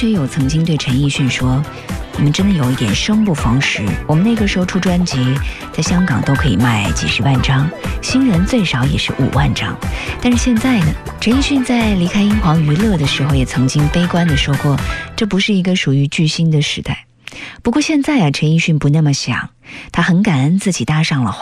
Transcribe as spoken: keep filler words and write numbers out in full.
学友曾经对陈奕迅说，你们真的有一点生不逢时，我们那个时候出专辑在香港都可以卖几十万张，新人最少也是五万张。但是现在呢，陈奕迅在离开英皇娱乐的时候也曾经悲观地说过，这不是一个属于巨星的时代。不过现在啊，陈奕迅不那么想，他很感恩自己搭上了